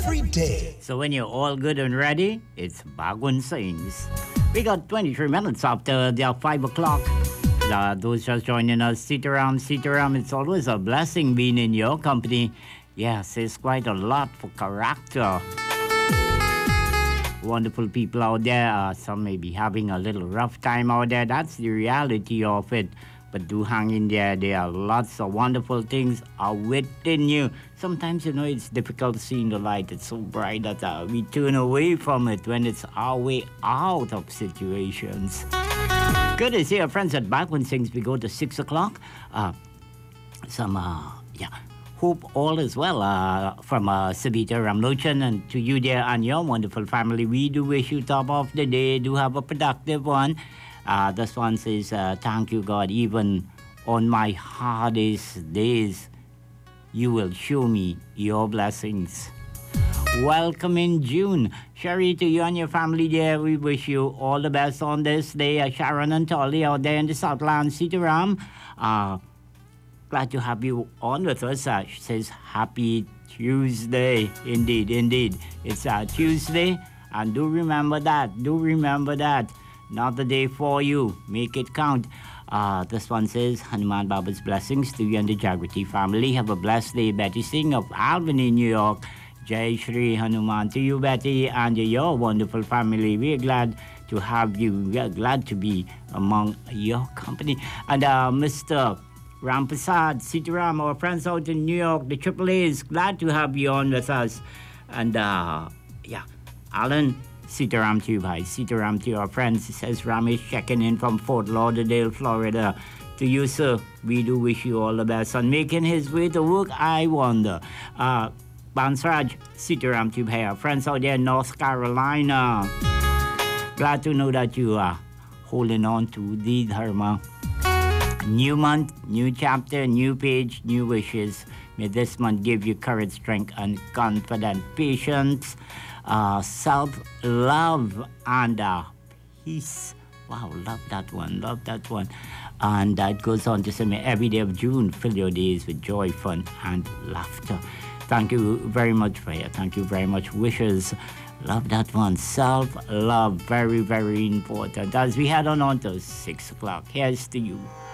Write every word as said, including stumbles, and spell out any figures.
every day. So when you're all good and ready, it's Bagwan Sings. We got twenty-three minutes after the five o'clock. Uh, those just joining us, Sitaram, Sitaram, it's always a blessing being in your company. Yes, it's quite a lot for character. Wonderful people out there. Uh, some may be having a little rough time out there. That's the reality of it. But do hang in there. There are lots of wonderful things are within you. Sometimes, you know, it's difficult seeing the light. It's so bright that uh, we turn away from it when it's our way out of situations. Good to see our friends at Bagwan Sings. We go to six o'clock. Uh, some, uh, yeah. Hope all is well uh, from uh, Savita Ramlochan and to you there and your wonderful family. We do wish you top of the day. Do have a productive one. Uh, this one says, uh, thank you, God, even on my hardest days, you will show me your blessings. Welcome in June. Sherry, to you and your family there, we wish you all the best on this day. Uh, Sharon and Tolly out there in the Southland, Sitaram. Uh, glad to have you on with us. Uh, she says, happy Tuesday. Indeed, indeed. It's uh, Tuesday, and do remember that. Do remember that. Not the day for you. Make it count. Uh, this one says, Hanuman Baba's blessings to you and the Jagrati family. Have a blessed day. Betty Singh of Albany, New York. Jai Shri Hanuman to you, Betty, and your wonderful family. We are glad to have you. We are glad to be among your company. And uh, Mister Rampasad, Sitaram, our friends out in New York, the Triple A's, glad to have you on with us. And uh, yeah, Alan, Sitaram to you, bhai. Sitaram to your friends. It says Ramesh checking in from Fort Lauderdale, Florida. To you, sir, we do wish you all the best on making his way to work. I wonder. Uh, Bansraj, Sitaram to you, bhai. Our friends out there in North Carolina. Glad to know that you are holding on to the Dharma. New month, new chapter, new page, new wishes. May this month give you courage, strength, and confidence, patience, uh, self-love, and uh, peace. Wow, love that one, love that one. And that goes on to say, may every day of June fill your days with joy, fun, and laughter. Thank you very much, Freya. Thank you very much. Wishes. Love that one. Self-love, very, very important. As we head on on to six o'clock, here's to you.